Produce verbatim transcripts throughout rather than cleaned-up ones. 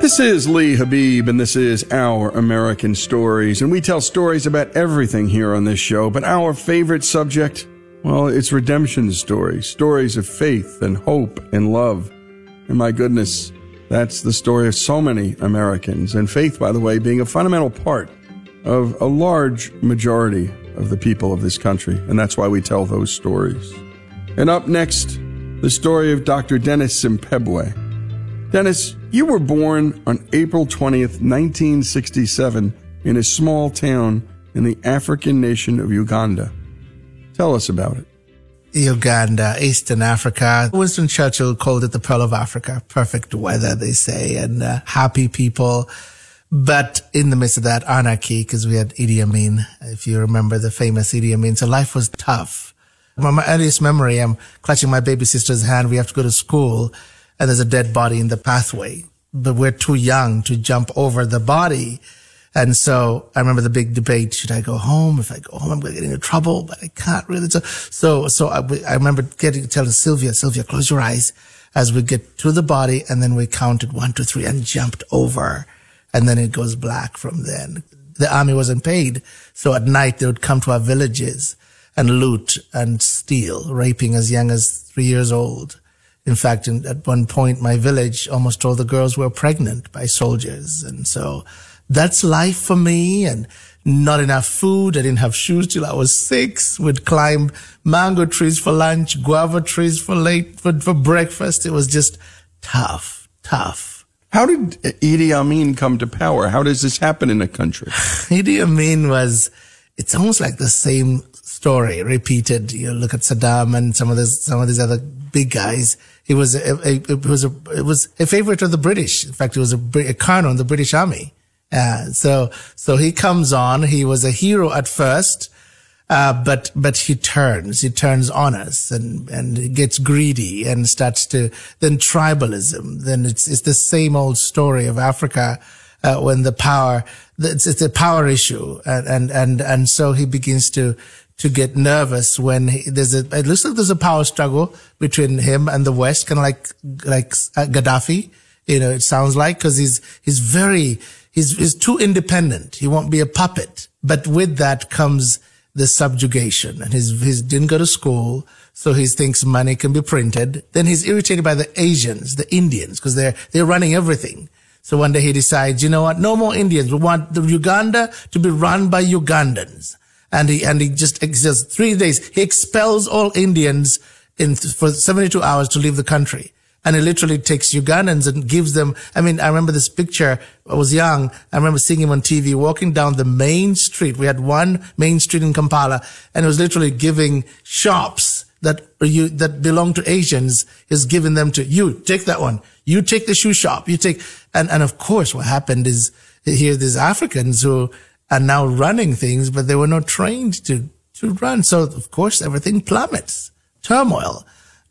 This is Lee Habib, and this is Our American Stories. And we tell stories about everything here on this show, but our favorite subject, well, it's redemption stories. Stories of faith and hope and love. And my goodness, that's the story of so many Americans. And faith, by the way, being a fundamental part of a large majority of the people of this country. And that's why we tell those stories. And up next, the story of Doctor Dennis Simpebwe. Dennis, you were born on April twentieth, nineteen sixty-seven, in a small town in the African nation of Uganda. Tell us about it. Uganda, Eastern Africa. Winston Churchill called it the Pearl of Africa. Perfect weather, they say, and uh, happy people. But in the midst of that, anarchy, because we had Idi Amin, if you remember the famous Idi Amin. So life was tough. My, my earliest memory, I'm clutching my baby sister's hand. We have to go to school, and there's a dead body in the pathway. But we're too young to jump over the body. And so I remember the big debate. Should I go home? If I go home, I'm going to get into trouble, but I can't really. So, so, so I, I remember getting, telling Sylvia, Sylvia, close your eyes as we get to the body. And then we counted one, two, three and jumped over. And then it goes black from then. The army wasn't paid. So at night they would come to our villages and loot and steal, raping as young as three years old. In fact, in, at one point, my village almost told the girls were pregnant by soldiers. And so that's life for me, and not enough food. I didn't have shoes till I was six. We'd climb mango trees for lunch, guava trees for late, for, for breakfast. It was just tough, tough. How did Idi Amin come to power? How does this happen in a country? Idi Amin was, it's almost like the same story repeated. You look at Saddam and some of this, some of these other big guys. He was a, a, it was a, it was a favorite of the British. In fact, he was a, a colonel in the British Army. Uh, so, so he comes on. He was a hero at first, uh, but, but he turns, he turns on us and, and he gets greedy and starts to, then tribalism. Then it's, it's the same old story of Africa, uh, when the power, it's, it's a power issue. And, and, and, and so he begins to, to get nervous when he, there's a, it looks like there's a power struggle between him and the West, kind of like, like Gaddafi, you know, it sounds like, cause he's, he's very, he's, he's too independent. He won't be a puppet. But with that comes the subjugation, and he's, he didn't go to school. So he thinks money can be printed. Then he's irritated by the Asians, the Indians, cause they're, they're running everything. So one day he decides, you know what? No more Indians. We want the Uganda to be run by Ugandans. And he, and he just exists three days. He expels all Indians in, for seventy-two hours to leave the country. And he literally takes Ugandans and gives them, I mean, I remember this picture. I was young. I remember seeing him on T V walking down the main street. We had one main street in Kampala, and it was literally giving shops that you, that belong to Asians. He's giving them to you. Take that one. You take the shoe shop. You take, and, and of course what happened is here, these Africans who are now running things, but they were not trained to, to run. So of course everything plummets, turmoil,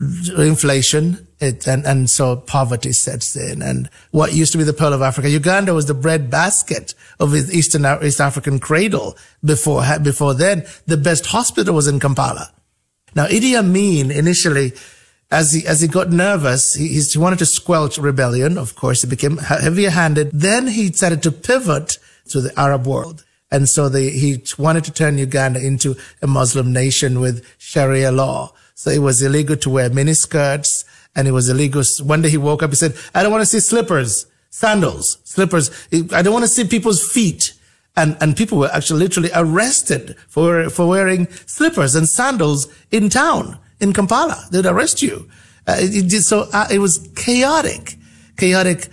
inflation, it, and, and so poverty sets in. And what used to be the Pearl of Africa, Uganda was the bread basket of the Eastern, East African cradle before, before then. The best hospital was in Kampala. Now, Idi Amin initially, as he, as he got nervous, he, he wanted to squelch rebellion. Of course, he became heavier handed. Then he started to pivot to the Arab world. And so they, he wanted to turn Uganda into a Muslim nation with Sharia law. So it was illegal to wear miniskirts, and it was illegal. One day he woke up, he said, I don't want to see slippers, sandals, slippers. I don't want to see people's feet. And, and people were actually literally arrested for, for wearing slippers and sandals in town, in Kampala. They'd arrest you. Uh, it, it, so uh, it was chaotic, chaotic.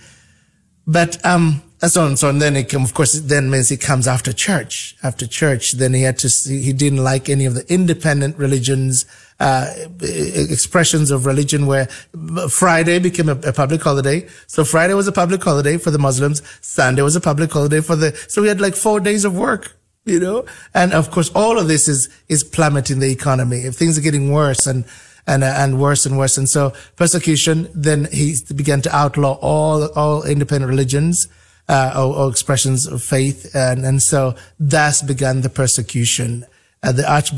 But, um, And so on, so and then it came, of course, then means he comes after church, after church. Then he had to see, he didn't like any of the independent religions, uh, expressions of religion where Friday became a, a public holiday. So Friday was a public holiday for the Muslims. Sunday was a public holiday for the, so we had like four days of work, you know? And of course, all of this is, is plummeting the economy. If things are getting worse and, and, uh, and worse and worse. And so persecution, then he began to outlaw all, all independent religions. Uh, or, or expressions of faith, and, and so thus began the persecution. Uh, the Archbishop